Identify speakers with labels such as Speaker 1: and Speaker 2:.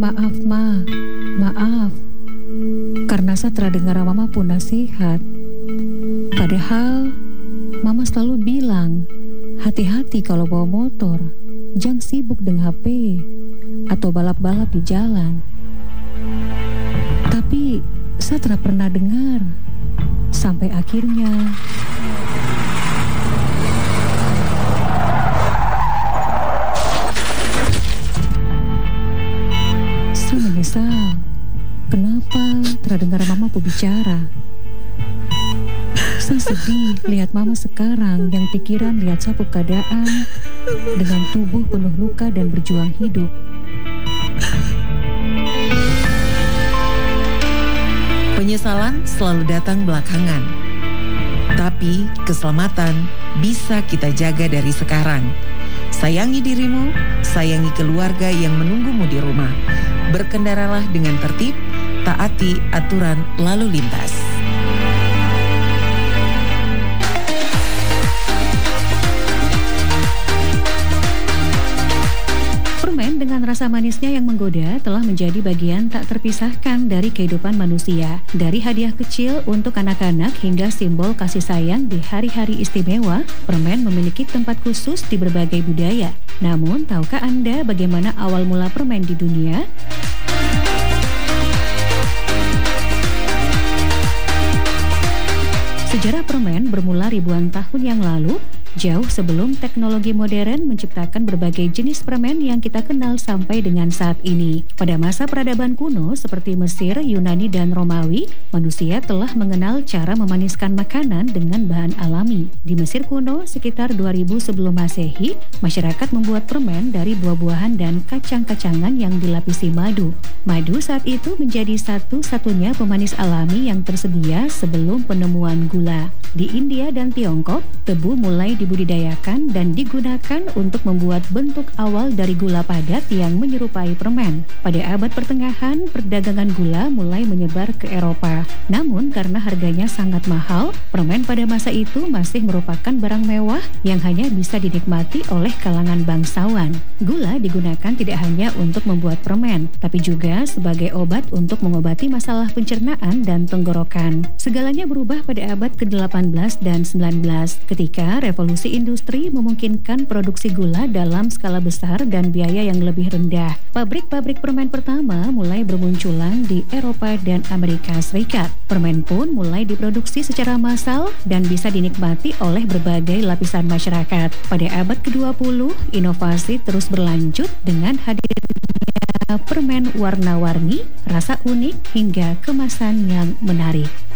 Speaker 1: Maaf, Ma. Maaf. Karena setelah dengar Mama pun nasihat. Padahal Mama selalu bilang, hati-hati kalau bawa motor. Jangan sibuk dengan HP atau balap-balap di jalan. Tapi saya tidak pernah dengar. Sampai akhirnya saya menyesal. Kenapa terdengar Mama berbicara? Saya sedih lihat Mama sekarang yang pikiran lihat sapu keadaan dengan tubuh penuh luka dan berjuang hidup.
Speaker 2: Penyesalan selalu datang belakangan. Tapi keselamatan bisa kita jaga dari sekarang. Sayangi dirimu, sayangi keluarga yang menunggumu di rumah. Berkendaralah dengan tertib, taati aturan lalu lintas.
Speaker 1: Permen dengan rasa manisnya yang menggoda telah menjadi bagian tak terpisahkan dari kehidupan manusia. Dari hadiah kecil untuk anak-anak hingga simbol kasih sayang di hari-hari istimewa, permen memiliki tempat khusus di berbagai budaya. Namun, tahukah Anda bagaimana awal mula permen di dunia? Sejarah permen bermula ribuan tahun yang lalu, jauh sebelum teknologi modern menciptakan berbagai jenis permen yang kita kenal sampai dengan saat ini. Pada masa peradaban kuno seperti Mesir, Yunani, dan Romawi, manusia telah mengenal cara memaniskan makanan dengan bahan alami. Di Mesir kuno sekitar 2000 sebelum Masehi, masyarakat membuat permen dari buah-buahan dan kacang-kacangan yang dilapisi madu. Madu saat itu menjadi satu-satunya pemanis alami yang tersedia sebelum penemuan gula. Di India dan Tiongkok, tebu mulai dibudidayakan dan digunakan untuk membuat bentuk awal dari gula padat yang menyerupai permen. Pada abad pertengahan, perdagangan gula mulai menyebar ke Eropa. Namun karena harganya sangat mahal, permen pada masa itu masih merupakan barang mewah yang hanya bisa dinikmati oleh kalangan bangsawan. Gula digunakan tidak hanya untuk membuat permen, tapi juga sebagai obat untuk mengobati masalah pencernaan dan tenggorokan. Segalanya berubah pada abad ke-18 dan 19 ketika revolusi industri memungkinkan produksi gula dalam skala besar dan biaya yang lebih rendah. Pabrik-pabrik permen pertama mulai bermunculan di Eropa dan Amerika Serikat. Permen pun mulai diproduksi secara massal dan bisa dinikmati oleh berbagai lapisan masyarakat. Pada abad ke-20, inovasi terus berlanjut dengan hadirnya permen warna-warni, rasa unik, hingga kemasan yang menarik.